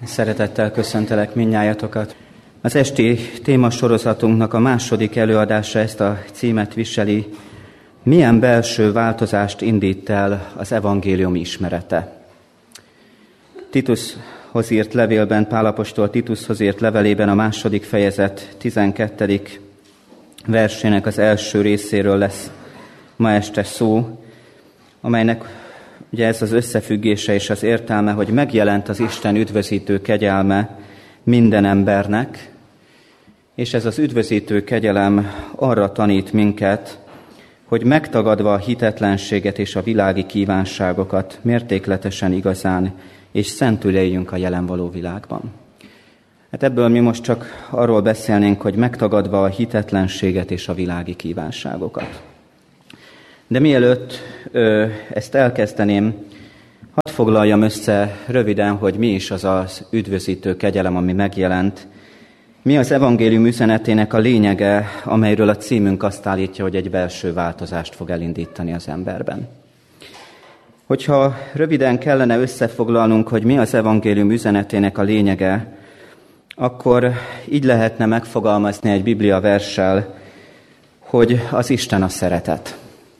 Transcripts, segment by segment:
Szeretettel köszöntelek mindnyájatokat. Az esti témasorozatunknak a második előadása ezt a címet viseli: milyen belső változást indít el az evangélium ismerete. Titushoz írt levélben, Pál apostol Titushoz írt levelében a második fejezet 12. versének az első részéről lesz ma este szó, amelynek ugye ez az összefüggése és az értelme, hogy megjelent az Isten üdvözítő kegyelme minden embernek, és ez az üdvözítő kegyelem arra tanít minket, hogy megtagadva a hitetlenséget és a világi kívánságokat mértékletesen igazán és szentül éljünk a jelen való világban. Hát ebből mi most csak arról beszélnénk, hogy megtagadva a hitetlenséget és a világi kívánságokat. De mielőtt ezt elkezdeném, hadd foglaljam össze röviden, hogy mi is az az üdvözítő kegyelem, ami megjelent. Mi az evangélium üzenetének a lényege, amelyről a címünk azt állítja, hogy egy belső változást fog elindítani az emberben. Hogyha röviden kellene összefoglalnunk, hogy mi az evangélium üzenetének a lényege, akkor így lehetne megfogalmazni egy Biblia verssel, hogy az Isten a szeretet.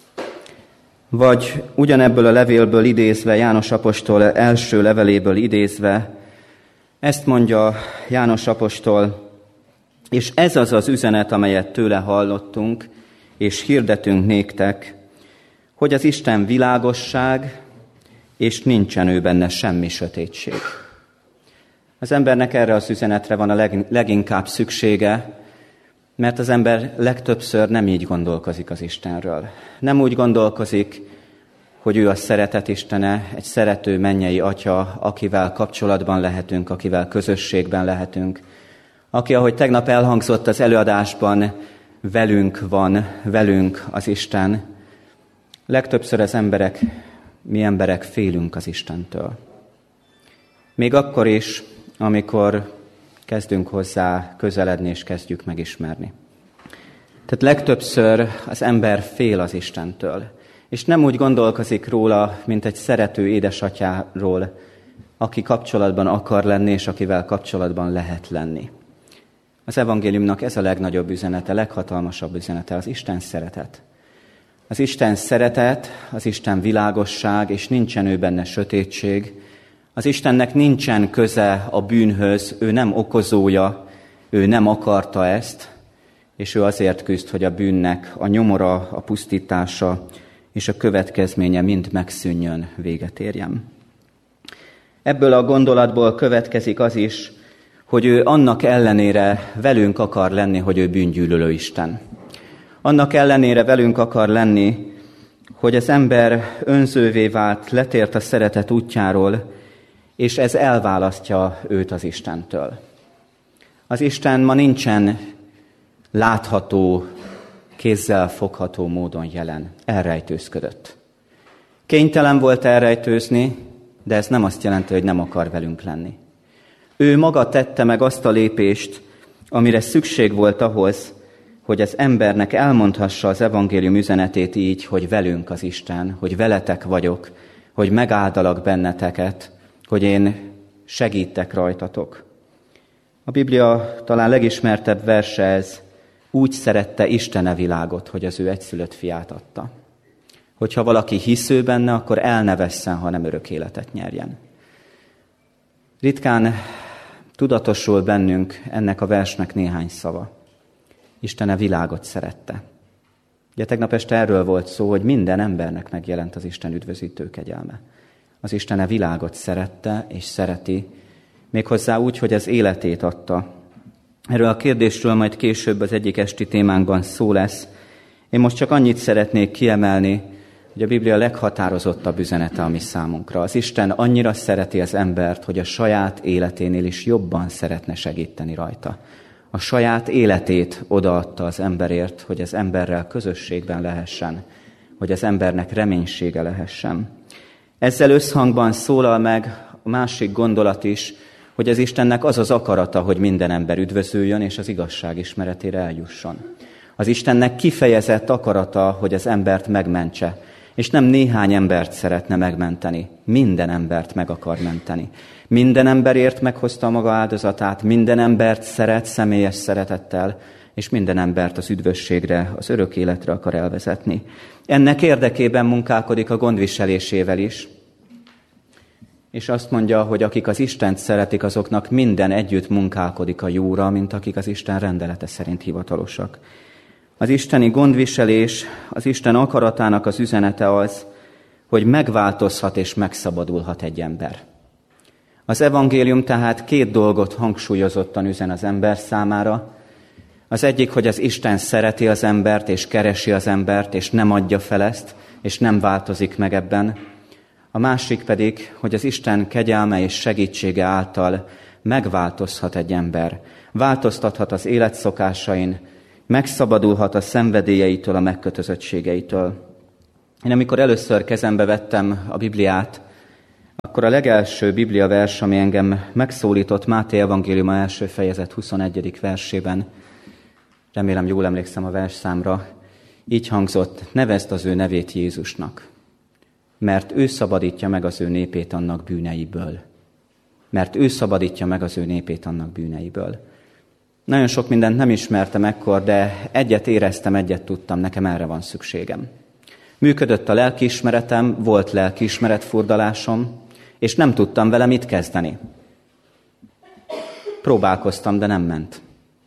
Vagy ugyanebből a levélből idézve, János apostol első leveléből idézve, ezt mondja János apostol, és ez az az üzenet, amelyet tőle hallottunk, és hirdetünk néktek, hogy az Isten világosság, és nincsen ő benne semmi sötétség. Az embernek erre az üzenetre van a leginkább szüksége, mert az ember legtöbbször nem így gondolkozik az Istenről. Nem úgy gondolkozik, hogy ő a szeretet Istene, egy szerető mennyei Atya, akivel kapcsolatban lehetünk, akivel közösségben lehetünk, aki, ahogy tegnap elhangzott az előadásban, velünk van, velünk az Isten. Legtöbbször mi emberek félünk az Istentől. Még akkor is, amikor kezdünk hozzá közeledni és kezdjük megismerni. Tehát legtöbbször az ember fél az Istentől, és nem úgy gondolkozik róla, mint egy szerető édesatyáról, aki kapcsolatban akar lenni, és akivel kapcsolatban lehet lenni. Az evangéliumnak ez a legnagyobb üzenete, leghatalmasabb üzenete, az Isten szeretet. Az Isten szeretet, az Isten világosság, és nincsen ő benne sötétség. Az Istennek nincsen köze a bűnhöz, ő nem okozója, ő nem akarta ezt, és ő azért küzd, hogy a bűnnek a nyomora, a pusztítása és a következménye mind megszűnjön, véget érjen. Ebből a gondolatból következik az is, hogy ő annak ellenére velünk akar lenni, hogy ő bűngyűlölő Isten. Annak ellenére velünk akar lenni, hogy az ember önzővé vált, letért a szeretet útjáról, és ez elválasztja őt az Istentől. Az Isten ma nincsen látható, kézzel fogható módon jelen. Elrejtőzködött. Kénytelen volt elrejtőzni, de ez nem azt jelenti, hogy nem akar velünk lenni. Ő maga tette meg azt a lépést, amire szükség volt ahhoz, hogy az embernek elmondhassa az evangélium üzenetét így, hogy velünk az Isten, hogy veletek vagyok, hogy megáldalak benneteket, hogy én segítek rajtatok. A Biblia talán legismertebb verse ez: úgy szerette Isten a világot, hogy az ő egyszülött fiát adta. Hogyha valaki hisző benne, akkor el ne vesszen, hanem örök életet nyerjen. Ritkán tudatosul bennünk ennek a versnek néhány szava. Isten a világot szerette. Ugye tegnap este erről volt szó, hogy minden embernek megjelent az Isten üdvözítő kegyelme. Az Isten a világot szerette és szereti, méghozzá úgy, hogy az életét adta. Erről a kérdésről majd később az egyik esti témánkban szó lesz. Én most csak annyit szeretnék kiemelni, hogy a Biblia leghatározottabb üzenete a mi számunkra. Az Isten annyira szereti az embert, hogy a saját életénél is jobban szeretne segíteni rajta. A saját életét odaadta az emberért, hogy az emberrel közösségben lehessen, hogy az embernek reménysége lehessen. Ezzel összhangban szólal meg a másik gondolat is, hogy az Istennek az az akarata, hogy minden ember üdvözüljön, és az igazság ismeretére eljusson. Az Istennek kifejezett akarata, hogy az embert megmentse. És nem néhány embert szeretne megmenteni, minden embert meg akar menteni. Minden emberért meghozta a maga áldozatát, minden embert szeret személyes szeretettel, és minden embert az üdvösségre, az örök életre akar elvezetni. Ennek érdekében munkálkodik a gondviselésével is, és azt mondja, hogy akik az Istent szeretik, azoknak minden együtt munkálkodik a jóra, mint akik az Isten rendelete szerint hivatalosak. Az isteni gondviselés, az Isten akaratának az üzenete az, hogy megváltozhat és megszabadulhat egy ember. Az evangélium tehát két dolgot hangsúlyozottan üzen az ember számára. Az egyik, hogy az Isten szereti az embert, és keresi az embert, és nem adja fel ezt, és nem változik meg ebben. A másik pedig, hogy az Isten kegyelme és segítsége által megváltozhat egy ember. Változtathat az életszokásain, megszabadulhat a szenvedélyeitől, a megkötözöttségeitől. Én amikor először kezembe vettem a Bibliát, akkor a legelső Biblia vers, ami engem megszólított, Máté evangéliuma első fejezet 21. versében, remélem jól emlékszem a versszámra, így hangzott: nevezd az ő nevét Jézusnak, mert ő szabadítja meg az ő népét annak bűneiből. Mert ő szabadítja meg az ő népét annak bűneiből. Nagyon sok mindent nem ismertem ekkor, de egyet éreztem, egyet tudtam, nekem erre van szükségem. Működött a lelkiismeretem, volt lelkiismeretfurdalásom, és nem tudtam vele mit kezdeni. Próbálkoztam, de nem ment.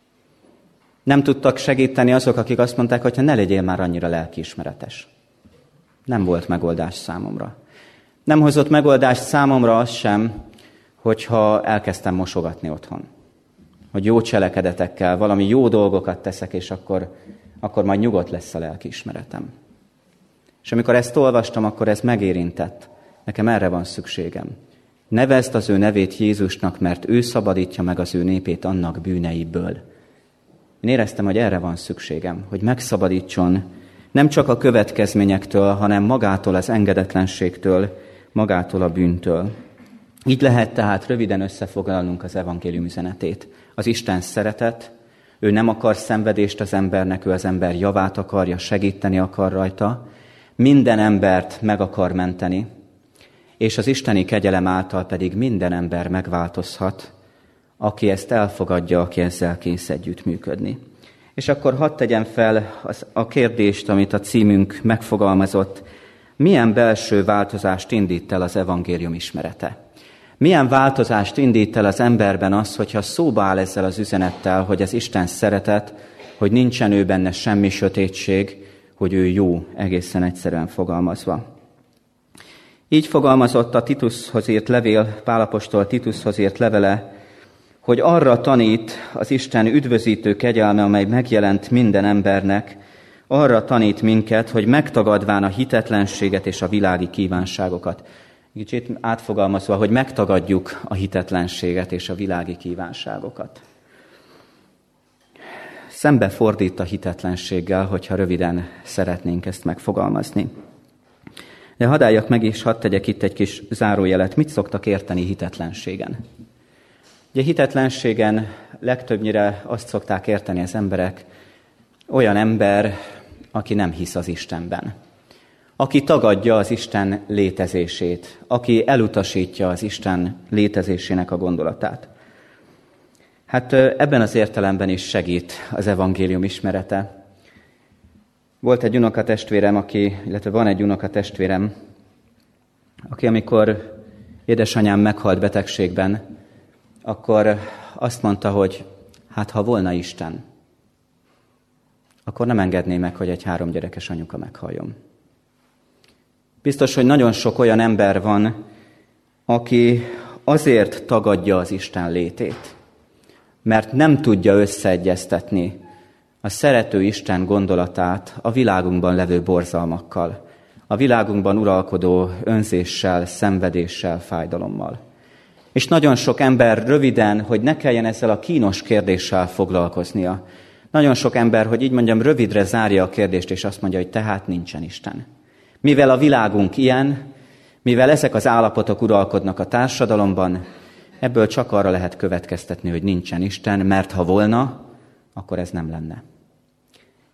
Nem tudtak segíteni azok, akik azt mondták, hogy ne legyél már annyira lelkiismeretes. Nem volt megoldás számomra. Nem hozott megoldást számomra az sem, hogyha elkezdtem mosogatni otthon. Hogy jó cselekedetekkel valami jó dolgokat teszek, és akkor majd nyugodt lesz a lelkiismeretem. És amikor ezt olvastam, akkor ez megérintett. Nekem erre van szükségem. Nevezd az ő nevét Jézusnak, mert ő szabadítja meg az ő népét annak bűneiből. Én éreztem, hogy erre van szükségem, hogy megszabadítson nem csak a következményektől, hanem magától az engedetlenségtől, magától a bűntől. Így lehet tehát röviden összefoglalnunk az evangélium üzenetét. Az Isten szeretet, ő nem akar szenvedést az embernek, ő az ember javát akarja, segíteni akar rajta, minden embert meg akar menteni, és az isteni kegyelem által pedig minden ember megváltozhat, aki ezt elfogadja, aki ezzel kész együttműködni. És akkor hadd tegyem fel a kérdést, amit a címünk megfogalmazott: milyen belső változást indít el az evangélium ismerete? Milyen változást indít el az emberben az, hogyha szóba áll ezzel az üzenettel, hogy az Isten szeretet, hogy nincsen ő benne semmi sötétség, hogy ő jó, egészen egyszerűen fogalmazva. Így fogalmazott a Titushoz írt levél, Pál apostol Titushoz írt levele, hogy arra tanít az Isten üdvözítő kegyelme, amely megjelent minden embernek, arra tanít minket, hogy megtagadván a hitetlenséget és a világi kívánságokat. Kicsit átfogalmazva, hogy megtagadjuk a hitetlenséget és a világi kívánságokat. Szembefordít a hitetlenséggel, hogyha röviden szeretnénk ezt megfogalmazni. De hadd álljak meg, és hadd tegyek itt egy kis zárójelet. Mit szoktak érteni hitetlenségen? Ugye hitetlenségen legtöbbnyire azt szokták érteni az emberek, olyan ember, aki nem hisz az Istenben. Aki tagadja az Isten létezését, aki elutasítja az Isten létezésének a gondolatát. Hát ebben az értelemben is segít az evangélium ismerete. Volt egy unokatestvérem, illetve van egy unokatestvérem, aki amikor édesanyám meghalt betegségben, akkor azt mondta, hogy hát ha volna Isten, akkor nem engedné meg, hogy egy 3 gyerekes anyuka meghaljon. Biztos, hogy nagyon sok olyan ember van, aki azért tagadja az Isten létét, mert nem tudja összeegyeztetni a szerető Isten gondolatát a világunkban levő borzalmakkal, a világunkban uralkodó önzéssel, szenvedéssel, fájdalommal. És nagyon sok ember röviden, hogy ne kelljen ezzel a kínos kérdéssel foglalkoznia. Nagyon sok ember, hogy így mondjam, rövidre zárja a kérdést, és azt mondja, hogy tehát nincsen Isten. Mivel a világunk ilyen, mivel ezek az állapotok uralkodnak a társadalomban, ebből csak arra lehet következtetni, hogy nincsen Isten, mert ha volna, akkor ez nem lenne.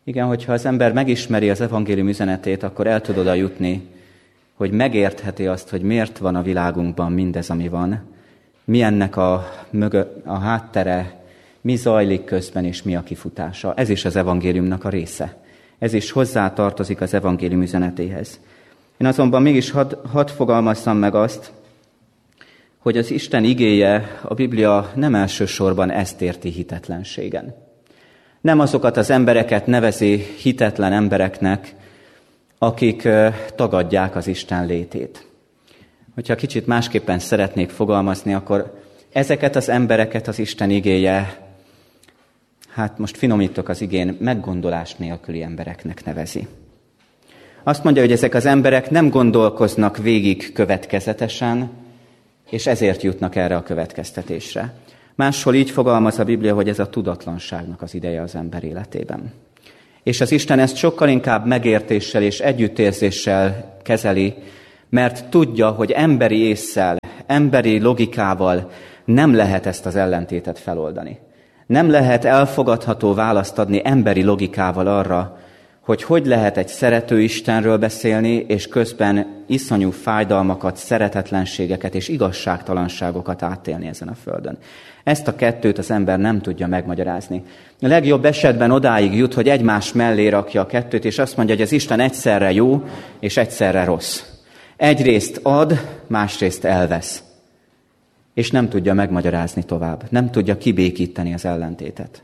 Igen, hogyha az ember megismeri az evangélium üzenetét, akkor el tud oda jutni, hogy megértheti azt, hogy miért van a világunkban mindez, ami van, mi ennek a háttere, mi zajlik közben, és mi a kifutása. Ez is az evangéliumnak a része. Ez is hozzátartozik az evangélium üzenetéhez. Én azonban mégis hadd fogalmazzam meg azt, hogy az Isten igéje, a Biblia nem elsősorban ezt érti hitetlenségen. Nem azokat az embereket nevezi hitetlen embereknek, akik tagadják az Isten létét. Hogyha kicsit másképpen szeretnék fogalmazni, akkor ezeket az embereket az Isten igéje, hát most finomítok az igén, meggondolás nélküli embereknek nevezi. Azt mondja, hogy ezek az emberek nem gondolkoznak végig következetesen, és ezért jutnak erre a következtetésre. Máshol így fogalmaz a Biblia, hogy ez a tudatlanságnak az ideje az ember életében. És az Isten ezt sokkal inkább megértéssel és együttérzéssel kezeli, mert tudja, hogy emberi ésszel, emberi logikával nem lehet ezt az ellentétet feloldani. Nem lehet elfogadható választ adni emberi logikával arra, hogy lehet egy szerető Istenről beszélni, és közben iszonyú fájdalmakat, szeretetlenségeket és igazságtalanságokat átélni ezen a földön. Ezt a kettőt az ember nem tudja megmagyarázni. A legjobb esetben odáig jut, hogy egymás mellé rakja a kettőt, és azt mondja, hogy az Isten egyszerre jó, és egyszerre rossz. Egyrészt ad, másrészt elvesz. És nem tudja megmagyarázni tovább. Nem tudja kibékíteni az ellentétet.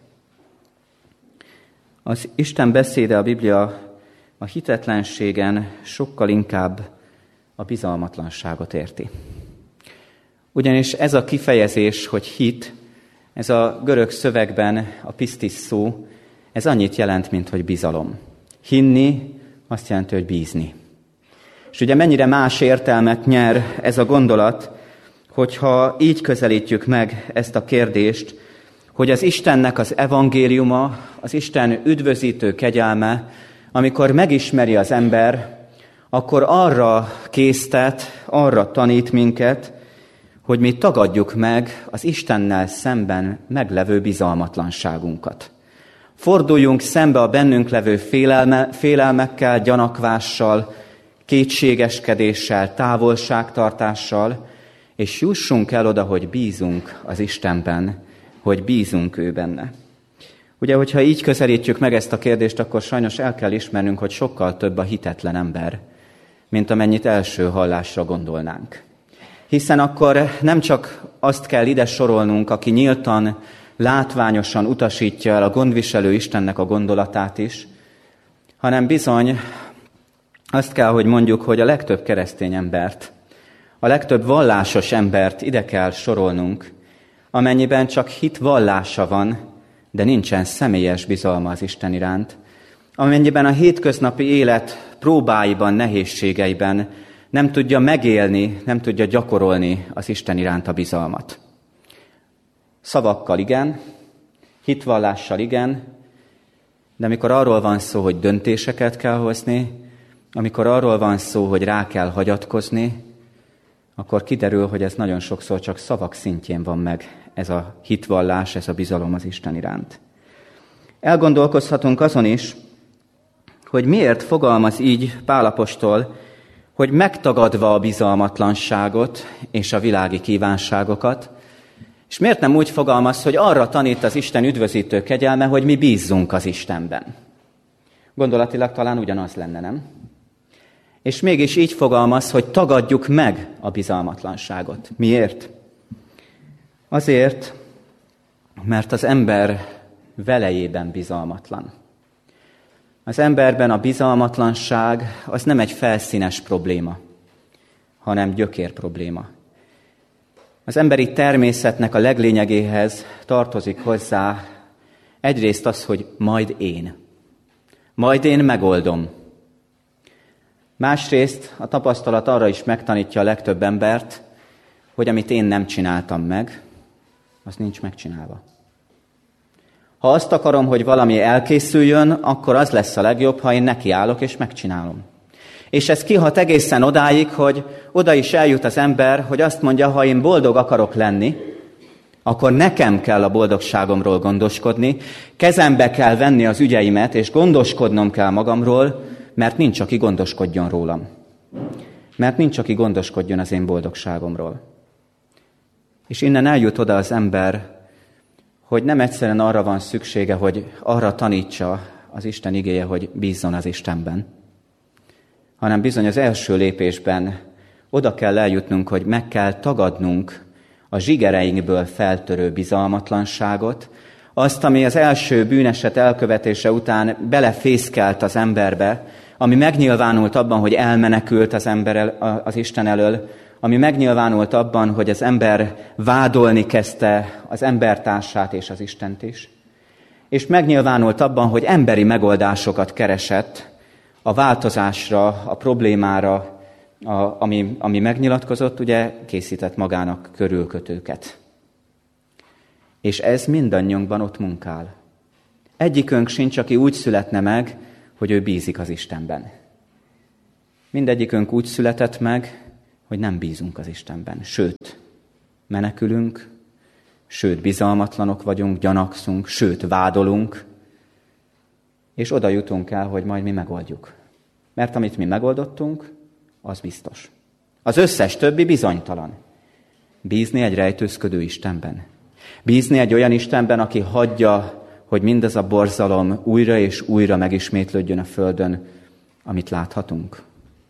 Az Isten beszéde, a Biblia a hitetlenségen sokkal inkább a bizalmatlanságot érti. Ugyanis ez a kifejezés, hogy hit, ez a görög szövegben a pisztis szó, ez annyit jelent, mint hogy bizalom. Hinni azt jelenti, hogy bízni. És ugye mennyire más értelmet nyer ez a gondolat, hogyha így közelítjük meg ezt a kérdést, hogy az Istennek az evangéliuma, az Isten üdvözítő kegyelme, amikor megismeri az ember, akkor arra késztet, arra tanít minket, hogy mi tagadjuk meg az Istennel szemben meglevő bizalmatlanságunkat. Forduljunk szembe a bennünk levő félelmekkel, gyanakvással, kétségeskedéssel, távolságtartással, és jussunk el oda, hogy bízunk az Istenben, hogy bízunk ő benne. Ugye, hogyha így közelítjük meg ezt a kérdést, akkor sajnos el kell ismernünk, hogy sokkal több a hitetlen ember, mint amennyit első hallásra gondolnánk. Hiszen akkor nem csak azt kell ide sorolnunk, aki nyíltan, látványosan utasítja el a gondviselő Istennek a gondolatát is, hanem bizony azt kell, hogy mondjuk, hogy a legtöbb keresztény embert, a legtöbb vallásos embert ide kell sorolnunk, amennyiben csak hit vallása van, de nincsen személyes bizalma az Isten iránt, amennyiben a hétköznapi élet próbáiban, nehézségeiben nem tudja megélni, nem tudja gyakorolni az Isten iránt a bizalmat. Szavakkal igen, hitvallással igen, de amikor arról van szó, hogy döntéseket kell hozni, amikor arról van szó, hogy rá kell hagyatkozni, akkor kiderül, hogy ez nagyon sokszor csak szavak szintjén van meg, ez a hitvallás, ez a bizalom az Isten iránt. Elgondolkozhatunk azon is, hogy miért fogalmaz így Pál apostol, hogy megtagadva a bizalmatlanságot és a világi kívánságokat, és miért nem úgy fogalmaz, hogy arra tanít az Isten üdvözítő kegyelme, hogy mi bízzunk az Istenben. Gondolatilag talán ugyanaz lenne, nem? És mégis így fogalmaz, hogy tagadjuk meg a bizalmatlanságot. Miért? Azért, mert az ember velejében bizalmatlan. Az emberben a bizalmatlanság az nem egy felszínes probléma, hanem gyökér probléma. Az emberi természetnek a leglényegéhez tartozik hozzá egyrészt az, hogy majd én megoldom. Másrészt a tapasztalat arra is megtanítja a legtöbb embert, hogy amit én nem csináltam meg, az nincs megcsinálva. Ha azt akarom, hogy valami elkészüljön, akkor az lesz a legjobb, ha én nekiállok és megcsinálom. És ez kihat egészen odáig, hogy oda is eljut az ember, hogy azt mondja, ha én boldog akarok lenni, akkor nekem kell a boldogságomról gondoskodni, kezembe kell venni az ügyeimet, és gondoskodnom kell magamról, mert nincs, aki gondoskodjon rólam. Mert nincs, aki gondoskodjon az én boldogságomról. És innen eljut oda az ember, hogy nem egyszerűen arra van szüksége, hogy arra tanítsa az Isten igéje, hogy bízzon az Istenben, hanem bizony az első lépésben oda kell eljutnunk, hogy meg kell tagadnunk a zsigereinkből feltörő bizalmatlanságot, azt, ami az első bűneset elkövetése után belefészkelt az emberbe, ami megnyilvánult abban, hogy elmenekült az ember az Isten elől, ami megnyilvánult abban, hogy az ember vádolni kezdte az embertársát és az Istent is, és megnyilvánult abban, hogy emberi megoldásokat keresett a változásra, a problémára, ami megnyilatkozott, ugye készített magának körülkötőket. És ez mindannyiunkban ott munkál. Egyikünk sincs, aki úgy születne meg, hogy ő bízik az Istenben. Mindegyikünk úgy született meg, hogy nem bízunk az Istenben. Sőt, menekülünk, sőt, bizalmatlanok vagyunk, gyanakszunk, sőt, vádolunk, és oda jutunk el, hogy majd mi megoldjuk. Mert amit mi megoldottunk, az biztos. Az összes többi bizonytalan. Bízni egy rejtőzködő Istenben. Bízni egy olyan Istenben, aki hagyja, hogy mindez a borzalom újra és újra megismétlődjön a földön, amit láthatunk.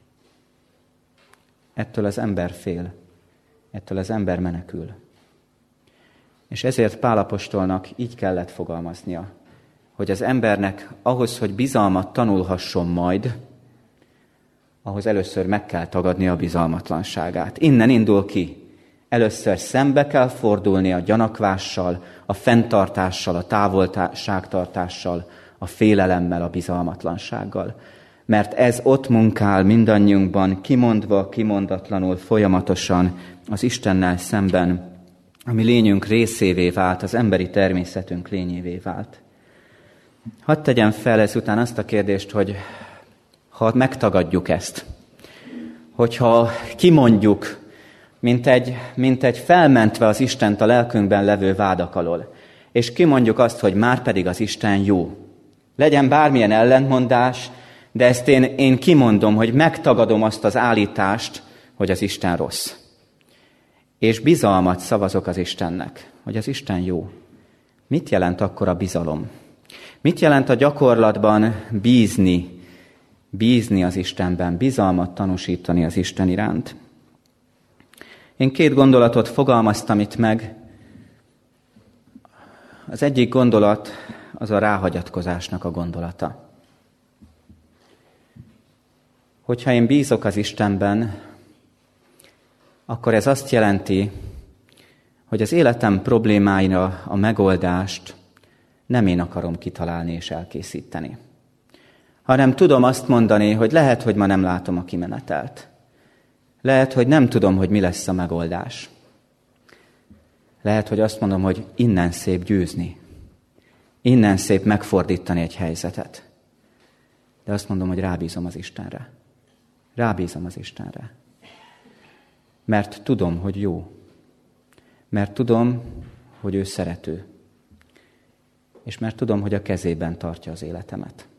Ettől az ember fél, ettől az ember menekül. És ezért Pál apostolnak így kellett fogalmaznia, hogy az embernek ahhoz, hogy bizalmat tanulhasson majd, ahhoz először meg kell tagadnia a bizalmatlanságát. Innen indul ki. Először szembe kell fordulni a gyanakvással, a fenntartással, a távolságtartással, a félelemmel, a bizalmatlansággal. Mert ez ott munkál mindannyiunkban, kimondva, kimondatlanul, folyamatosan az Istennel szemben, ami lényünk részévé vált, az emberi természetünk lényévé vált. Hadd tegyem fel ezután azt a kérdést, hogy ha megtagadjuk ezt, hogyha kimondjuk, mint egy felmentve az Istent a lelkünkben levő vádak alól, és kimondjuk azt, hogy márpedig az Isten jó. Legyen bármilyen ellentmondás, de ezt én kimondom, hogy megtagadom azt az állítást, hogy az Isten rossz. És bizalmat szavazok az Istennek, hogy az Isten jó. Mit jelent akkor a bizalom? Mit jelent a gyakorlatban bízni az Istenben, bizalmat tanúsítani az Isten iránt? Én 2 gondolatot fogalmaztam itt meg. Az egyik gondolat az a ráhagyatkozásnak a gondolata. Hogyha én bízok az Istenben, akkor ez azt jelenti, hogy az életem problémáira a megoldást nem én akarom kitalálni és elkészíteni, hanem tudom azt mondani, hogy lehet, hogy ma nem látom a kimenetelt. Lehet, hogy nem tudom, hogy mi lesz a megoldás. Lehet, hogy azt mondom, hogy innen szép győzni. Innen szép megfordítani egy helyzetet. De azt mondom, hogy rábízom az Istenre. Rábízom az Istenre. Mert tudom, hogy jó. Mert tudom, hogy ő szerető. És mert tudom, hogy a kezében tartja az életemet.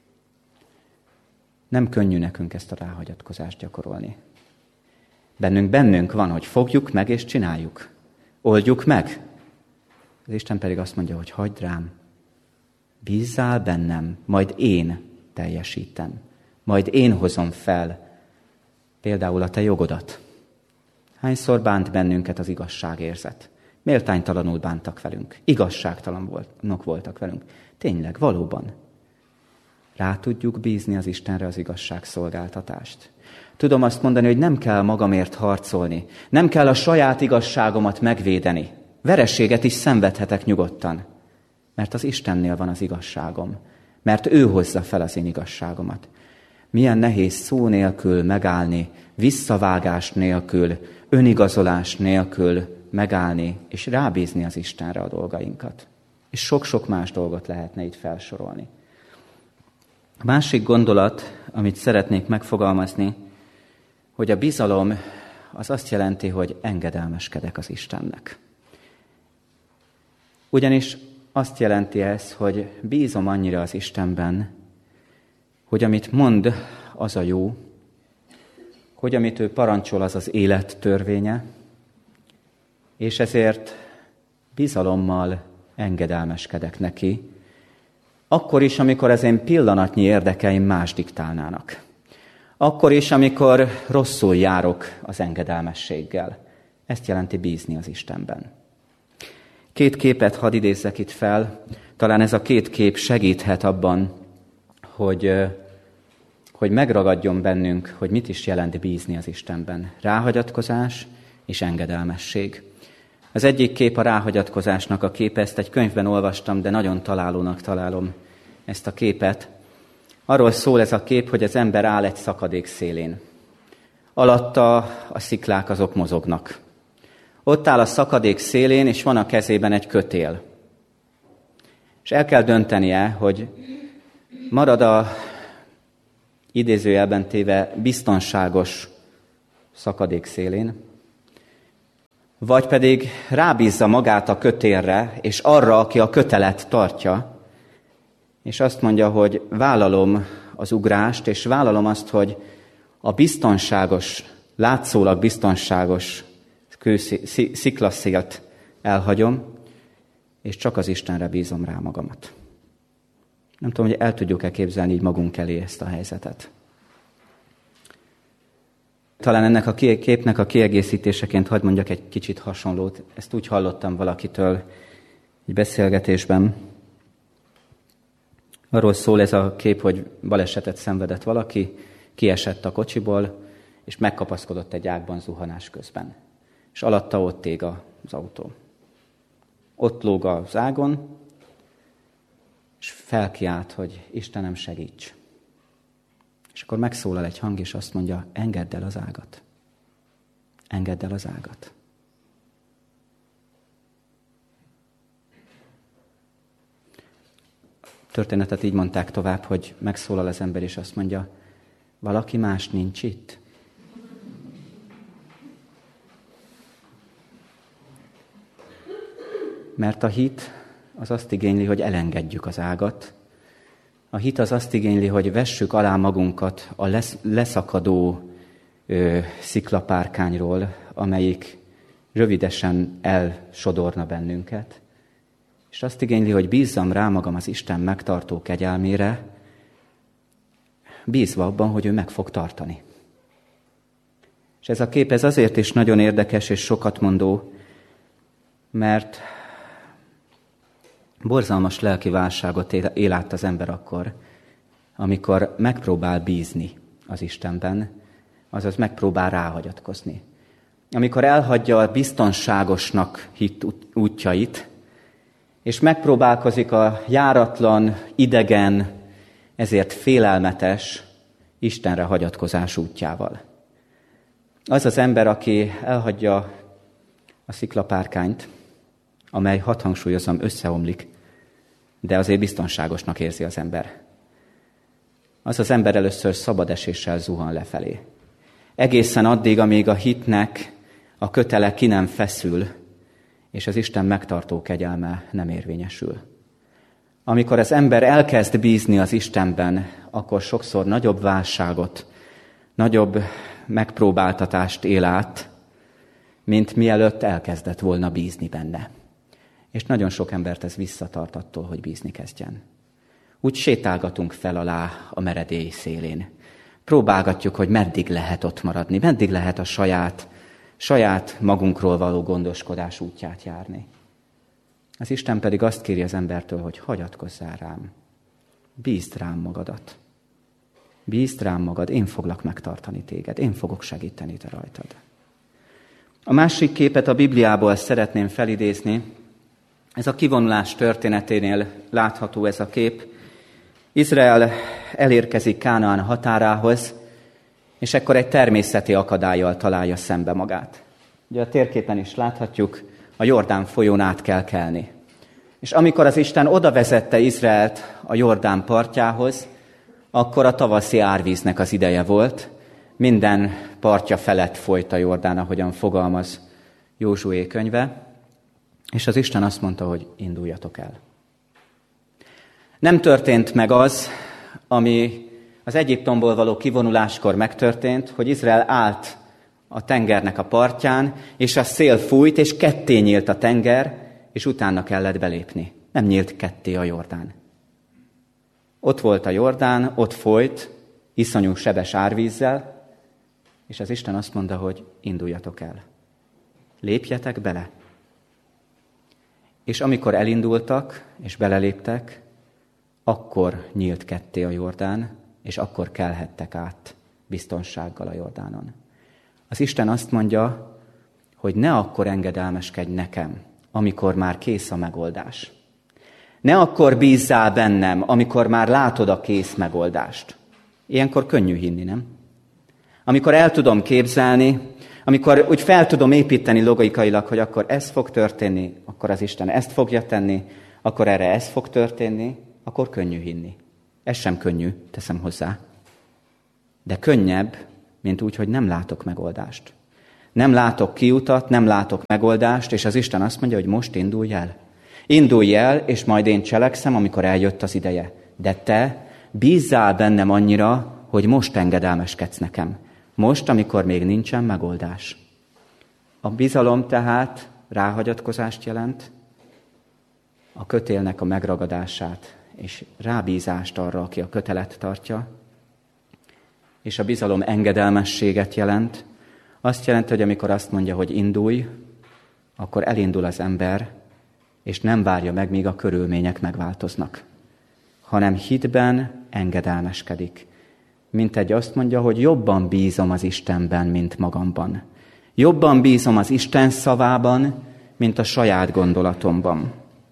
Nem könnyű nekünk ezt a ráhagyatkozást gyakorolni. Bennünk van, hogy fogjuk meg és csináljuk. Oldjuk meg. Az Isten pedig azt mondja, hogy hagyd rám. Bízzál bennem, majd én teljesítem. Majd én hozom fel például a te jogodat. Hányszor bánt bennünket az igazságérzet? Méltánytalanul bántak velünk. Igazságtalanok voltak velünk. Tényleg, valóban. Rá tudjuk bízni az Istenre az igazságszolgáltatást. Tudom azt mondani, hogy nem kell magamért harcolni. Nem kell a saját igazságomat megvédeni. Vereséget is szenvedhetek nyugodtan. Mert az Istennél van az igazságom. Mert ő hozza fel az én igazságomat. Milyen nehéz szó nélkül megállni, visszavágás nélkül, önigazolás nélkül megállni, és rábízni az Istenre a dolgainkat. És sok-sok más dolgot lehetne itt felsorolni. A másik gondolat, amit szeretnék megfogalmazni, hogy a bizalom az azt jelenti, hogy engedelmeskedek az Istennek. Ugyanis azt jelenti ez, hogy bízom annyira az Istenben, hogy amit mond, az a jó, hogy amit ő parancsol, az az élet törvénye, és ezért bizalommal engedelmeskedek neki, akkor is, amikor az én pillanatnyi érdekeim más diktálnának. Akkor is, amikor rosszul járok az engedelmességgel. Ezt jelenti bízni az Istenben. 2 képet hadd idézzek itt fel. Talán ez a 2 kép segíthet abban, hogy megragadjon bennünk, hogy mit is jelent bízni az Istenben. Ráhagyatkozás és engedelmesség. Az egyik kép a ráhagyatkozásnak a képe, ezt egy könyvben olvastam, de nagyon találónak találom ezt a képet. Arról szól ez a kép, hogy az ember áll egy szakadék szélén. Alatta a sziklák azok mozognak. Ott áll a szakadék szélén, és van a kezében egy kötél. És el kell döntenie, hogy marad a idézőjelben téve biztonságos szakadék szélén, vagy pedig rábízza magát a kötélre, és arra, aki a kötelet tartja, és azt mondja, hogy vállalom az ugrást, és vállalom azt, hogy a biztonságos, látszólag biztonságos sziklaszélt elhagyom, és csak az Istenre bízom rá magamat. Nem tudom, hogy el tudjuk-e képzelni így magunk elé ezt a helyzetet. Talán ennek a képnek a kiegészítéseként hadd mondjak egy kicsit hasonlót. Ezt úgy hallottam valakitől egy beszélgetésben. Arról szól ez a kép, hogy balesetet szenvedett valaki, kiesett a kocsiból, és megkapaszkodott egy ágban zuhanás közben. És alatta ott ég az autó. Ott lóg az ágon, és felkiált, hogy Istenem, segíts. És akkor megszólal egy hang, és azt mondja, engedd el az ágat. Engedd el az ágat. Történetet így mondták tovább, hogy megszólal az ember, és azt mondja, valaki más nincs itt? Mert a hit az azt igényli, hogy elengedjük az ágat. A hit az azt igényli, hogy vessük alá magunkat a leszakadó sziklapárkányról, amelyik rövidesen elsodorna bennünket. És azt igényli, hogy bízzam rá magam az Isten megtartó kegyelmére, bízva abban, hogy ő meg fog tartani. És ez a kép ez azért is nagyon érdekes és sokat mondó, mert borzalmas lelki válságot él át az ember akkor, amikor megpróbál bízni az Istenben, azaz megpróbál ráhagyatkozni. Amikor elhagyja a biztonságosnak hitt útjait, és megpróbálkozik a járatlan, idegen, ezért félelmetes Istenre hagyatkozás útjával. Az az ember, aki elhagyja a sziklapárkányt, amely, hadd hangsúlyozom, összeomlik, de azért biztonságosnak érzi az ember. Az az ember először szabad eséssel zuhan lefelé. Egészen addig, amíg a hitnek a kötele ki nem feszül, és az Isten megtartó kegyelme nem érvényesül. Amikor az ember elkezd bízni az Istenben, akkor sokszor nagyobb válságot, nagyobb megpróbáltatást él át, mint mielőtt elkezdett volna bízni benne. És nagyon sok embert ez visszatart attól, hogy bízni kezdjen. Úgy sétálgatunk fel alá a meredély szélén. Próbálgatjuk, hogy meddig lehet ott maradni, meddig lehet a saját magunkról való gondoskodás útját járni. Az Isten pedig azt kéri az embertől, hogy hagyatkozzál rám. Bízd rám magadat. Bízd rám magad, én foglak megtartani téged, én fogok segíteni te rajtad. A másik képet a Bibliából szeretném felidézni. Ez a kivonulás történeténél látható ez a kép. Izrael elérkezik Kánaán határához, és ekkor egy természeti akadállyal találja szembe magát. Ugye a térképen is láthatjuk, a Jordán folyón át kell kelni. És amikor az Isten oda vezette Izraelt a Jordán partjához, akkor a tavaszi árvíznek az ideje volt. Minden partja felett folyt a Jordán, ahogyan fogalmaz Józsué könyve. És az Isten azt mondta, hogy induljatok el. Nem történt meg az, ami az Egyiptomból való kivonuláskor megtörtént, hogy Izrael állt a tengernek a partján, és a szél fújt, és ketté nyílt a tenger, és utána kellett belépni. Nem nyílt ketté a Jordán. Ott volt a Jordán, ott folyt, iszonyú sebes árvízzel, és az Isten azt mondta, hogy induljatok el. Lépjetek bele. És amikor elindultak, és beleléptek, akkor nyílt ketté a Jordán, és akkor kelhettek át biztonsággal a Jordánon. Az Isten azt mondja, hogy ne akkor engedelmeskedj nekem, amikor már kész a megoldás. Ne akkor bízzál bennem, amikor már látod a kész megoldást. Ilyenkor könnyű hinni, nem? Amikor el tudom képzelni, amikor úgy fel tudom építeni logikailag, hogy akkor ez fog történni, akkor az Isten ezt fogja tenni, akkor erre ez fog történni, akkor könnyű hinni. Ez sem könnyű, teszem hozzá. De könnyebb, mint úgy, hogy nem látok megoldást. Nem látok kiutat, nem látok megoldást, és az Isten azt mondja, hogy most indulj el. Indulj el, és majd én cselekszem, amikor eljött az ideje. De te bízzál bennem annyira, hogy most engedelmeskedsz nekem. Most, amikor még nincsen megoldás. A bizalom tehát ráhagyatkozást jelent, a kötélnek a megragadását, és rábízást arra, aki a kötelet tartja, és a bizalom engedelmességet jelent. Azt jelenti, hogy amikor azt mondja, hogy indulj, akkor elindul az ember, és nem várja meg, míg a körülmények megváltoznak, hanem hitben engedelmeskedik. Mint egy azt mondja, hogy jobban bízom az Istenben, mint magamban. Jobban bízom az Isten szavában, mint a saját gondolatomban.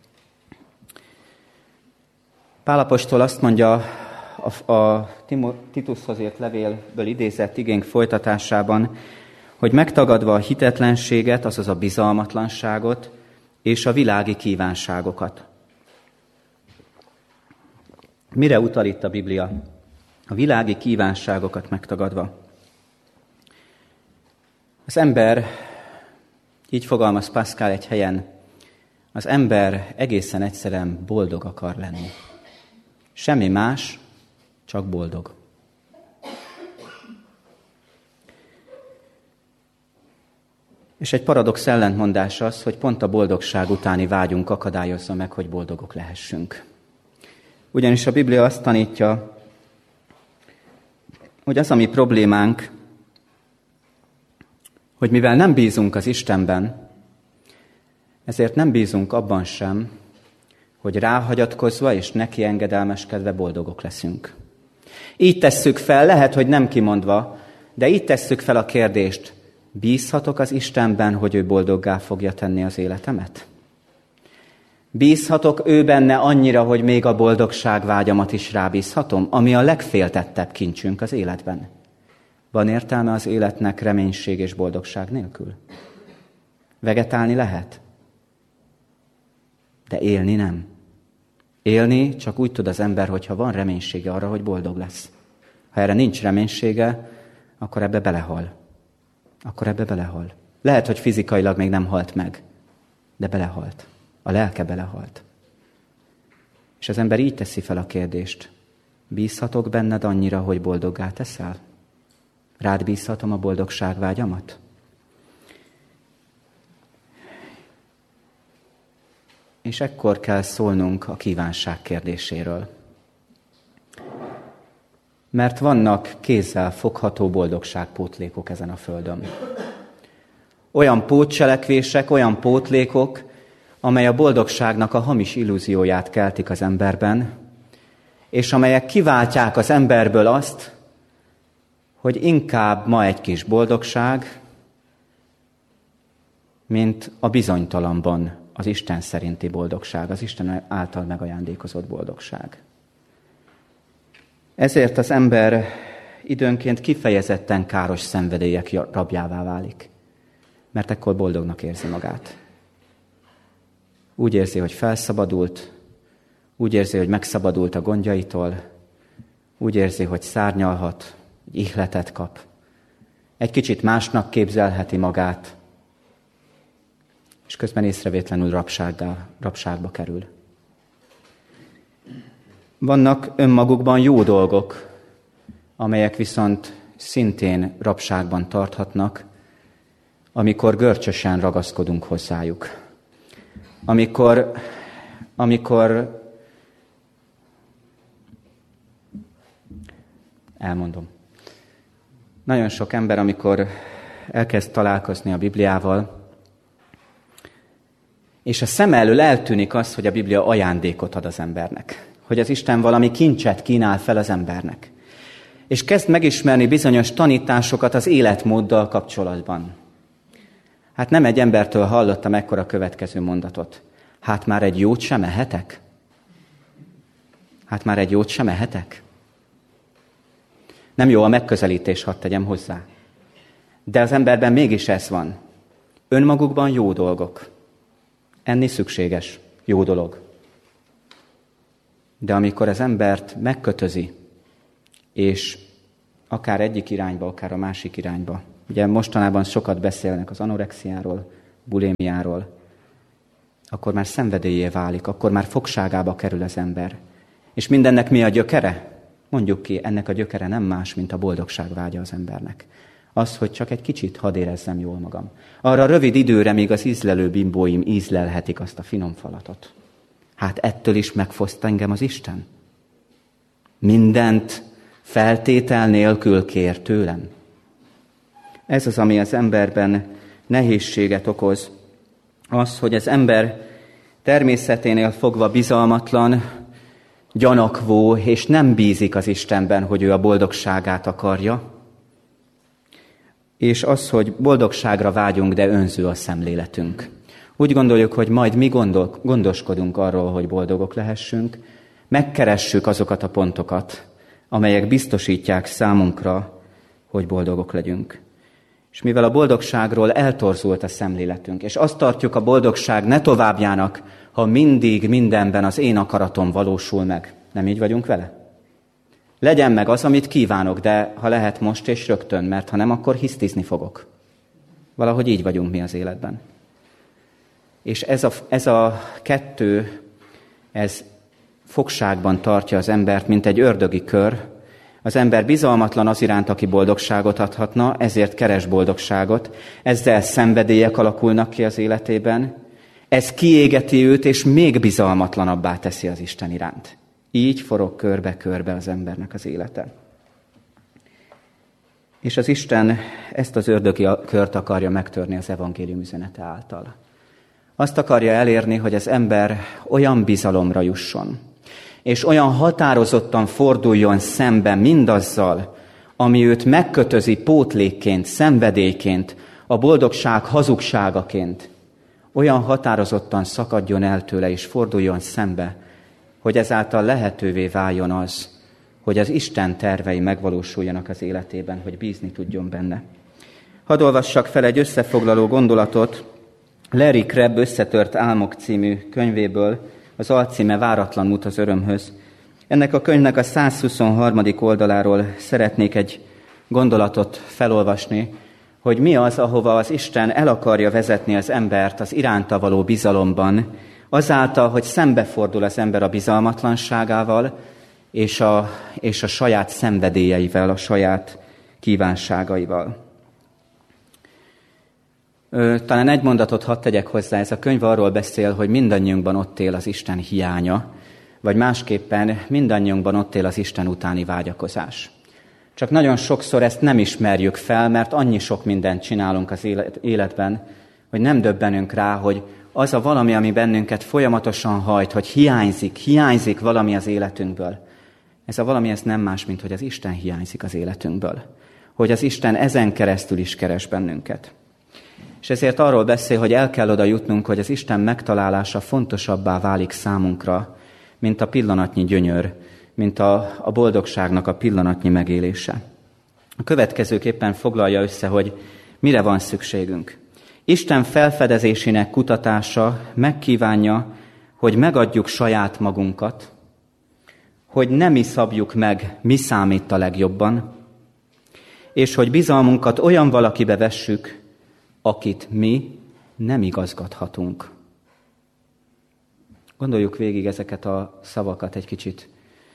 Pál apostol azt mondja a Titushoz írt levélből idézett igénk folytatásában, hogy megtagadva a hitetlenséget, azaz a bizalmatlanságot és a világi kívánságokat. Mire utal itt a Biblia? A világi kívánságokat megtagadva. Az ember, így fogalmaz Pascal egy helyen, az ember egészen egyszerűen boldog akar lenni. Semmi más, csak boldog. És egy paradox ellentmondás az, hogy pont a boldogság utáni vágyunk akadályozza meg, hogy boldogok lehessünk. Ugyanis a Biblia azt tanítja, hogy az a mi problémánk, hogy mivel nem bízunk az Istenben, ezért nem bízunk abban sem, hogy ráhagyatkozva és neki engedelmeskedve boldogok leszünk. Így tesszük fel, lehet, hogy nem kimondva, de így tesszük fel a kérdést, bízhatok az Istenben, hogy ő boldoggá fogja tenni az életemet? Bízhatok ő benne annyira, hogy még a boldogság vágyamat is rábízhatom, ami a legféltettebb kincsünk az életben? Van értelme az életnek reménység és boldogság nélkül? Vegetálni lehet, de élni nem. Élni csak úgy tud az ember, hogyha van reménysége arra, hogy boldog lesz. Ha erre nincs reménysége, akkor ebbe belehal. Lehet, hogy fizikailag még nem halt meg, de belehalt. A lelke belehalt. És az ember így teszi fel a kérdést. Bízhatok benned annyira, hogy boldoggá teszel? Rád bízhatom a boldogság vágyamat? És ekkor kell szólnunk a kívánság kérdéséről. Mert vannak kézzel fogható boldogságpótlékok ezen a földön. Olyan pótcselekvések, olyan pótlékok, amely a boldogságnak a hamis illúzióját keltik az emberben, és amelyek kiváltják az emberből azt, hogy inkább ma egy kis boldogság, mint a bizonytalanban az Isten szerinti boldogság, az Isten által megajándékozott boldogság. Ezért az ember időnként kifejezetten káros szenvedélyek rabjává válik, mert ekkor boldognak érzi magát. Úgy érzi, hogy felszabadult, úgy érzi, hogy megszabadult a gondjaitól, úgy érzi, hogy szárnyalhat, hogy ihletet kap, egy kicsit másnak képzelheti magát, és közben észrevétlenül rabságba kerül. Vannak önmagukban jó dolgok, amelyek viszont szintén rabságban tarthatnak, amikor görcsösen ragaszkodunk hozzájuk. Amikor elmondom. Nagyon sok ember, amikor elkezd találkozni a Bibliával, és a szem elől eltűnik az, hogy a Biblia ajándékot ad az embernek. Hogy az Isten valami kincset kínál fel az embernek. És kezd megismerni bizonyos tanításokat az életmóddal kapcsolatban. Hát nem egy embertől hallottam ekkor a következő mondatot. Hát már egy jót sem ehetek? Hát már egy jót sem ehetek? Nem jó a megközelítés, hadd tegyem hozzá. De az emberben mégis ez van. Önmagukban jó dolgok. Enni szükséges, jó dolog. De amikor az embert megkötözi, és akár egyik irányba, akár a másik irányba, ugye mostanában sokat beszélnek az anorexiáról, bulémiáról, akkor már szenvedélyé válik, akkor már fogságába kerül az ember. És mindennek mi a gyökere? Mondjuk ki, ennek a gyökere nem más, mint a boldogság vágya az embernek. Az, hogy csak egy kicsit hadd érezzem jól magam. Arra rövid időre, míg az ízlelő bimbóim ízlelhetik azt a finom falatot. Hát ettől is megfoszt engem az Isten. Mindent feltétel nélkül kér tőlem. Ez az, ami az emberben nehézséget okoz. Az, hogy az ember természeténél fogva bizalmatlan, gyanakvó, és nem bízik az Istenben, hogy ő a boldogságát akarja. És az, hogy boldogságra vágyunk, de önző a szemléletünk. Úgy gondoljuk, hogy majd mi gondoskodunk arról, hogy boldogok lehessünk, megkeressük azokat a pontokat, amelyek biztosítják számunkra, hogy boldogok legyünk. És mivel a boldogságról eltorzult a szemléletünk, és azt tartjuk a boldogság ne továbbjának, ha mindig mindenben az én akaratom valósul meg. Nem így vagyunk vele? Legyen meg az, amit kívánok, de ha lehet most és rögtön, mert ha nem, akkor hisztizni fogok. Valahogy így vagyunk mi az életben. És ez a kettő, ez fogságban tartja az embert, mint egy ördögi kör. Az ember bizalmatlan az iránt, aki boldogságot adhatna, ezért keres boldogságot. Ezzel szenvedélyek alakulnak ki az életében. Ez kiégeti őt, és még bizalmatlanabbá teszi az Isten iránt. Így forog körbe-körbe az embernek az élete. És az Isten ezt az ördögi kört akarja megtörni az evangélium üzenete által. Azt akarja elérni, hogy az ember olyan bizalomra jusson, és olyan határozottan forduljon szembe mindazzal, ami őt megkötözi pótlékként, szenvedélyként, a boldogság hazugságaként, olyan határozottan szakadjon el tőle és forduljon szembe, hogy ezáltal lehetővé váljon az, hogy az Isten tervei megvalósuljanak az életében, hogy bízni tudjon benne. Hadd olvassak fel egy összefoglaló gondolatot Larry Crabb Összetört álmok című könyvéből, az alcíme Váratlan út az örömhöz. Ennek a könyvnek a 123. oldaláról szeretnék egy gondolatot felolvasni, hogy mi az, ahova az Isten el akarja vezetni az embert az iránta való bizalomban, azáltal, hogy szembefordul az ember a bizalmatlanságával, és a saját szenvedélyeivel, a saját kívánságaival. Talán egy mondatot hadd tegyek hozzá, ez a könyv arról beszél, hogy mindannyiunkban ott él az Isten hiánya, vagy másképpen mindannyiunkban ott él az Isten utáni vágyakozás. Csak nagyon sokszor ezt nem ismerjük fel, mert annyi sok mindent csinálunk az életben, hogy nem döbbenünk rá, hogy az a valami, ami bennünket folyamatosan hajt, hogy hiányzik valami az életünkből. Ez a valami, ez nem más, mint hogy az Isten hiányzik az életünkből. Hogy az Isten ezen keresztül is keres bennünket. És ezért arról beszél, hogy el kell oda jutnunk, hogy az Isten megtalálása fontosabbá válik számunkra, mint a pillanatnyi gyönyör, mint a boldogságnak a pillanatnyi megélése. A következőképpen foglalja össze, hogy mire van szükségünk. Isten felfedezésének kutatása megkívánja, hogy megadjuk saját magunkat, hogy nem mi szabjuk meg, mi számít a legjobban, és hogy bizalmunkat olyan valakibe vessük, akit mi nem igazgathatunk. Gondoljuk végig ezeket a szavakat egy kicsit.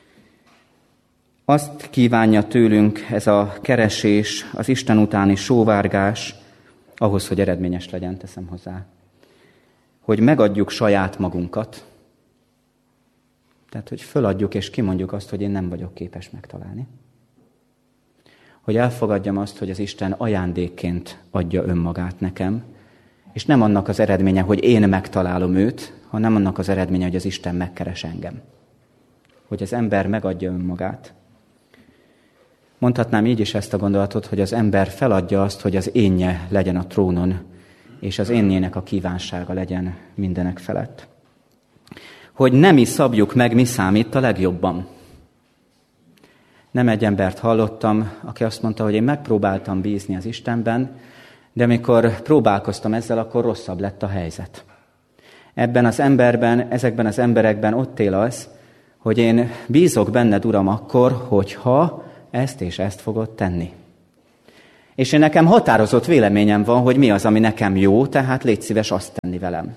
Azt kívánja tőlünk ez a keresés, az Isten utáni sóvárgás, ahhoz, hogy eredményes legyen, teszem hozzá, hogy megadjuk saját magunkat, tehát, hogy föladjuk és kimondjuk azt, hogy én nem vagyok képes megtalálni. Hogy elfogadjam azt, hogy az Isten ajándékként adja önmagát nekem, és nem annak az eredménye, hogy én megtalálom őt, hanem annak az eredménye, hogy az Isten megkeres engem. Hogy az ember megadja önmagát. Mondhatnám így is ezt a gondolatot, hogy az ember feladja azt, hogy az énje legyen a trónon, és az énjének a kívánsága legyen mindenek felett. Hogy nem mi szabjuk meg, mi számít a legjobban. Nem egy embert hallottam, aki azt mondta, hogy én megpróbáltam bízni az Istenben, de amikor próbálkoztam ezzel, akkor rosszabb lett a helyzet. Ebben az emberben, ezekben az emberekben ott él az, hogy én bízok benned, Uram, akkor, hogyha ezt és ezt fogod tenni. És én nekem határozott véleményem van, hogy mi az, ami nekem jó, tehát légy szíves azt tenni velem.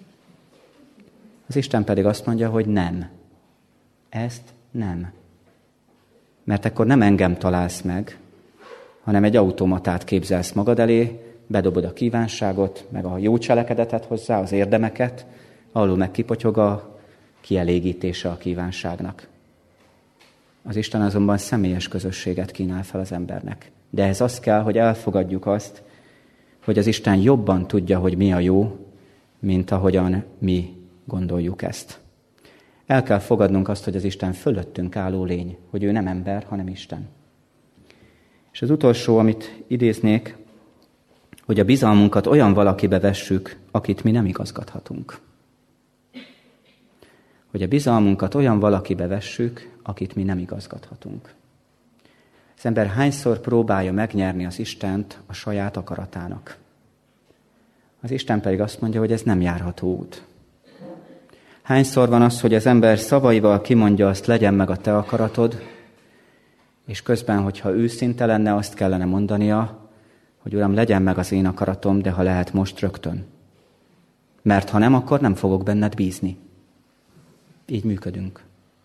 Az Isten pedig azt mondja, hogy nem. Ezt nem. Mert akkor nem engem találsz meg, hanem egy automatát képzelsz magad elé, bedobod a kívánságot, meg a jó cselekedetet hozzá, az érdemeket, alul meg kipotyog a kielégítése a kívánságnak. Az Isten azonban személyes közösséget kínál fel az embernek. De ez az kell, hogy elfogadjuk azt, hogy az Isten jobban tudja, hogy mi a jó, mint ahogyan mi gondoljuk ezt. El kell fogadnunk azt, hogy az Isten fölöttünk álló lény, hogy ő nem ember, hanem Isten. És az utolsó, amit idéznék, hogy a bizalmunkat olyan valakibe vessük, akit mi nem igazgathatunk. Hogy a bizalmunkat olyan valakibe vessük, akit mi nem igazgathatunk. Az ember hányszor próbálja megnyerni az Istent a saját akaratának. Az Isten pedig azt mondja, hogy ez nem járható út. Hányszor van az, hogy az ember szavaival kimondja azt, legyen meg a te akaratod, és közben, hogyha őszinte lenne, azt kellene mondania, hogy Uram, legyen meg az én akaratom, de ha lehet most rögtön. Mert ha nem, akkor nem fogok benned bízni. Így működünk.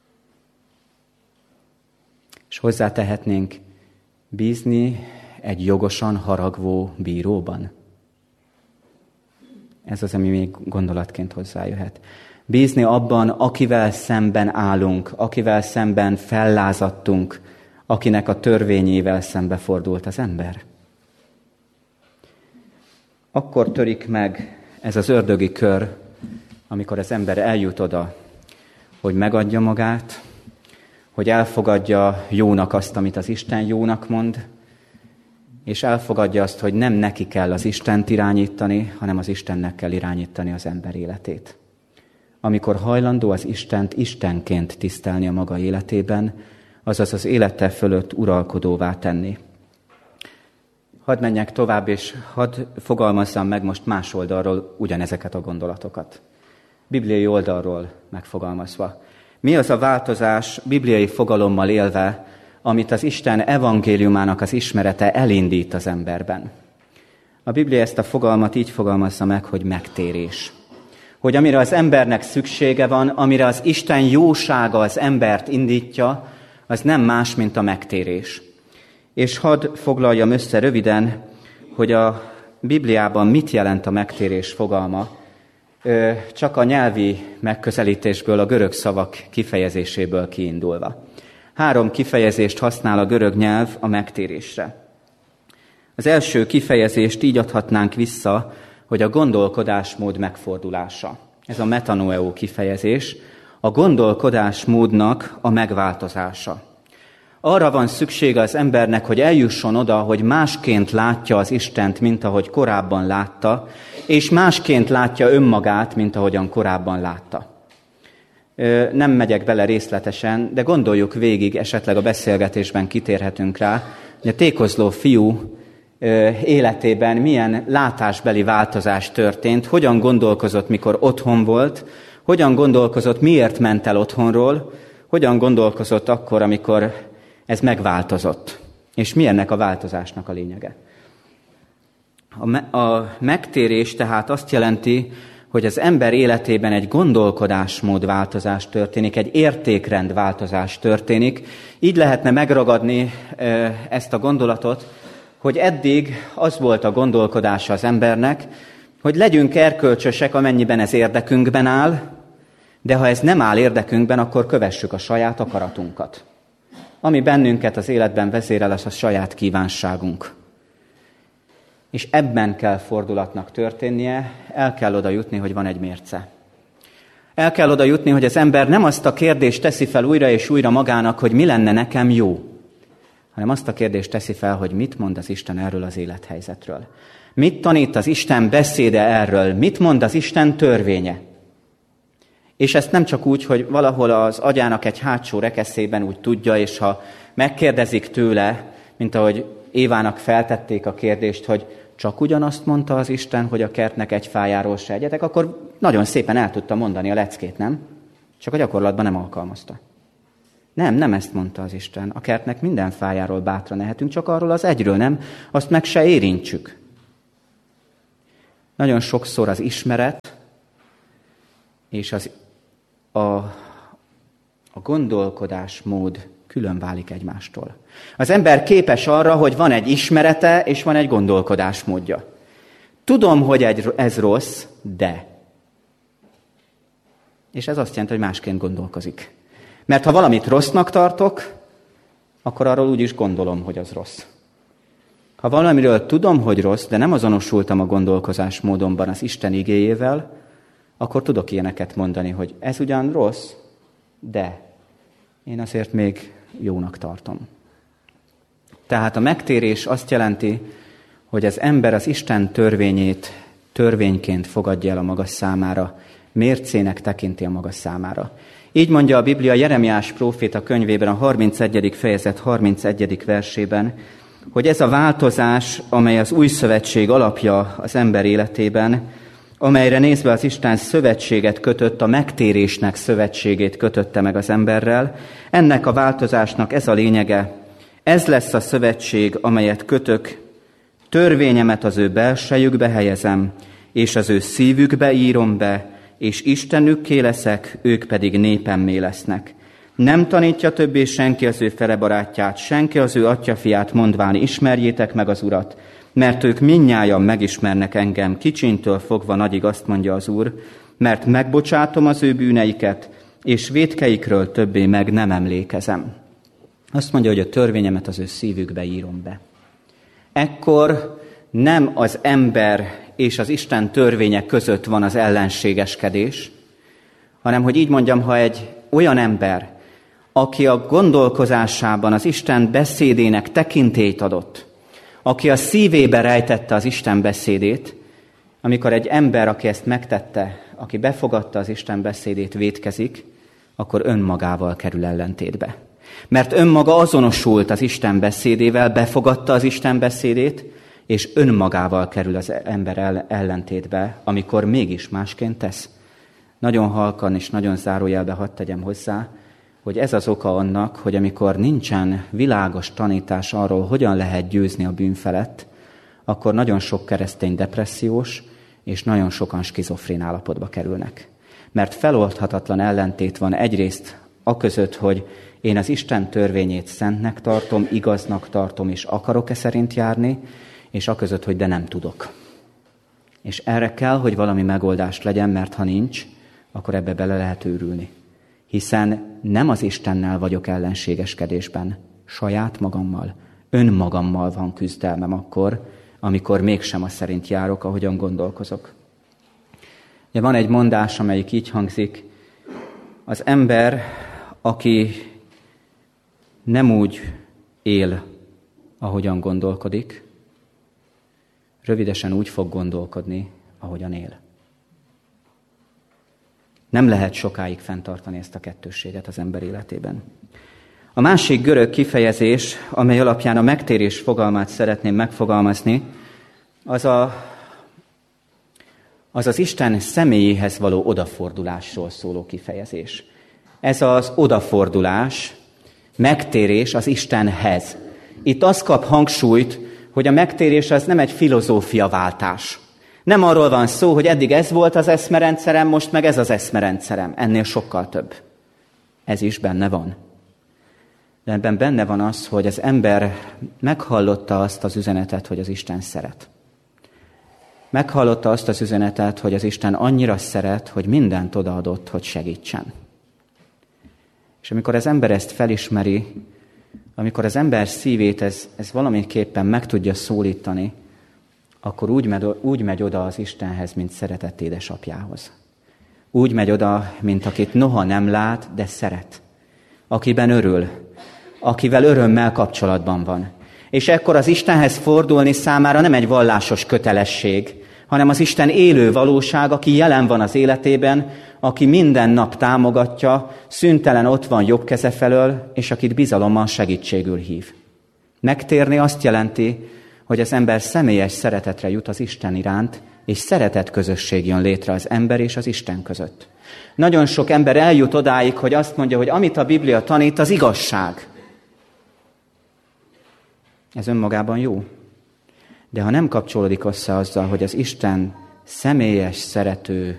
És hozzátehetnénk bízni egy jogosan haragvó bíróban. Ez az, ami még gondolatként hozzájöhet. Bízni abban, akivel szemben állunk, akivel szemben fellázadtunk, akinek a törvényével szembefordult az ember. Akkor törik meg ez az ördögi kör, amikor az ember eljut oda, hogy megadja magát, hogy elfogadja jónak azt, amit az Isten jónak mond, és elfogadja azt, hogy nem neki kell az Istent irányítani, hanem az Istennek kell irányítani az ember életét. Amikor hajlandó az Istent Istenként tisztelni a maga életében, azaz az élete fölött uralkodóvá tenni. Hadd menjek tovább, és hadd fogalmazzam meg most más oldalról ugyanezeket a gondolatokat. Bibliai oldalról megfogalmazva. Mi az a változás bibliai fogalommal élve, amit az Isten evangéliumának az ismerete elindít az emberben? A Biblia ezt a fogalmat így fogalmazza meg, hogy megtérés. Hogy amire az embernek szüksége van, amire az Isten jósága az embert indítja, az nem más, mint a megtérés. És hadd foglaljam össze röviden, hogy a Bibliában mit jelent a megtérés fogalma, csak a nyelvi megközelítésből, a görög szavak kifejezéséből kiindulva. 3 kifejezést használ a görög nyelv a megtérésre. Az első kifejezést így adhatnánk vissza, hogy a gondolkodásmód megfordulása. Ez a metanoeo kifejezés, a gondolkodásmódnak a megváltozása. Arra van szüksége az embernek, hogy eljusson oda, hogy másként látja az Istent, mint ahogy korábban látta, és másként látja önmagát, mint ahogyan korábban látta. Nem megyek bele részletesen, de gondoljuk végig, esetleg a beszélgetésben kitérhetünk rá, hogy a tékozló fiú életében milyen látásbeli változás történt, hogyan gondolkozott, mikor otthon volt, hogyan gondolkozott, miért ment el otthonról, hogyan gondolkozott akkor, amikor ez megváltozott. És mi ennek a változásnak a lényege? A megtérés tehát azt jelenti, hogy az ember életében egy gondolkodásmód változás történik, egy értékrend változás történik. Így lehetne megragadni ezt a gondolatot, hogy eddig az volt a gondolkodása az embernek, hogy legyünk erkölcsösek, amennyiben ez érdekünkben áll, de ha ez nem áll érdekünkben, akkor kövessük a saját akaratunkat. Ami bennünket az életben vezérel, az a saját kívánságunk. És ebben kell fordulatnak történnie, el kell oda jutni, hogy van egy mérce. El kell oda jutni, hogy az ember nem azt a kérdést teszi fel újra és újra magának, hogy mi lenne nekem jó, hanem azt a kérdést teszi fel, hogy mit mond az Isten erről az élethelyzetről. Mit tanít az Isten beszéde erről, mit mond az Isten törvénye. És ezt nem csak úgy, hogy valahol az agyának egy hátsó rekeszében úgy tudja, és ha megkérdezik tőle, mint ahogy Évának feltették a kérdést, hogy csak ugyanazt mondta az Isten, hogy a kertnek egy fájáról se egyetek, akkor nagyon szépen el tudta mondani a leckét, nem? Csak a gyakorlatban nem alkalmazta. Nem ezt mondta az Isten. A kertnek minden fájáról bátran ehetünk, csak arról az egyről nem, azt meg se érintsük. Nagyon sokszor az ismeret és a gondolkodásmód külön válik egymástól. Az ember képes arra, hogy van egy ismerete, és van egy gondolkodásmódja. Tudom, hogy ez rossz, de. És ez azt jelenti, hogy másként gondolkozik. Mert ha valamit rossznak tartok, akkor arról úgy is gondolom, hogy az rossz. Ha valamiről tudom, hogy rossz, de nem azonosultam a gondolkozásmódomban az Isten igéjével, akkor tudok ilyeneket mondani, hogy ez ugyan rossz, de én azért még jónak tartom. Tehát a megtérés azt jelenti, hogy az ember az Isten törvényét törvényként fogadja el a maga számára, mércének tekinti a maga számára. Így mondja a Biblia Jeremiás próféta könyvében a 31. fejezet 31. versében, hogy ez a változás, amely az új szövetség alapja az ember életében, amelyre nézve az Isten szövetséget kötött, a megtérésnek szövetségét kötötte meg az emberrel, ennek a változásnak ez a lényege, ez lesz a szövetség, amelyet kötök, törvényemet az ő belsejükbe helyezem, és az ő szívükbe írom be, és Istenükké leszek, ők pedig népemmé lesznek. Nem tanítja többé senki az ő felebarátját, senki az ő atyafiát, mondván ismerjétek meg az Urat, mert ők mindnyájan megismernek engem, kicsintől fogva nagyig, azt mondja az Úr, mert megbocsátom az ő bűneiket, és vétkeikről többé meg nem emlékezem. Azt mondja, hogy a törvényemet az ő szívükbe írom be. Ekkor nem az ember és az Isten törvénye között van az ellenségeskedés, hanem, hogy így mondjam, ha egy olyan ember, aki a gondolkozásában az Isten beszédének tekintélyt adott, aki a szívébe rejtette az Isten beszédét, amikor egy ember, aki ezt megtette, aki befogadta az Isten beszédét, vétkezik, akkor önmagával kerül ellentétbe. Mert önmaga azonosult az Isten beszédével, befogadta az Isten beszédét, és önmagával kerül az ember ellentétbe, amikor mégis másként tesz. Nagyon halkan és nagyon zárójelbe hadd tegyem hozzá, hogy ez az oka annak, hogy amikor nincsen világos tanítás arról, hogyan lehet győzni a bűn felett, akkor nagyon sok keresztény depressziós, és nagyon sokan skizofrén állapotba kerülnek. Mert feloldhatatlan ellentét van egyrészt aközött, hogy én az Isten törvényét szentnek tartom, igaznak tartom, és akarok-e szerint járni, és aközött, hogy de nem tudok. És erre kell, hogy valami megoldás legyen, mert ha nincs, akkor ebbe bele lehet őrülni. Hiszen nem az Istennel vagyok ellenségeskedésben, saját magammal, önmagammal van küzdelmem akkor, amikor mégsem az szerint járok, ahogyan gondolkozok. De van egy mondás, amelyik így hangzik, az ember, aki nem úgy él, ahogyan gondolkodik, rövidesen úgy fog gondolkodni, ahogyan él. Nem lehet sokáig fenntartani ezt a kettősséget az ember életében. A másik görög kifejezés, amely alapján a megtérés fogalmát szeretném megfogalmazni, az Isten személyéhez való odafordulásról szóló kifejezés. Ez az odafordulás, megtérés az Istenhez. Itt az kap hangsúlyt, hogy a megtérés az nem egy filozófiaváltás. Nem arról van szó, hogy eddig ez volt az eszmerendszerem, most meg ez az eszmerendszerem. Ennél sokkal több. Ez is benne van. De ebben benne van az, hogy az ember meghallotta azt az üzenetet, hogy az Isten szeret. Meghallotta azt az üzenetet, hogy az Isten annyira szeret, hogy mindent odaadott, hogy segítsen. És amikor az ember ezt felismeri, amikor az ember szívét ez valamiképpen meg tudja szólítani, akkor úgy megy oda az Istenhez, mint szeretett édesapjához. Úgy megy oda, mint akit noha nem lát, de szeret. Akiben örül, akivel örömmel kapcsolatban van. És ekkor az Istenhez fordulni számára nem egy vallásos kötelesség, hanem az Isten élő valóság, aki jelen van az életében, aki minden nap támogatja, szüntelen ott van jobb keze felől, és akit bizalommal segítségül hív. Megtérni azt jelenti, hogy az ember személyes szeretetre jut az Isten iránt, és szeretet közösség jön létre az ember és az Isten között. Nagyon sok ember eljut odáig, hogy azt mondja, hogy amit a Biblia tanít, az igazság. Ez önmagában jó. De ha nem kapcsolódik össze azzal, hogy az Isten személyes, szerető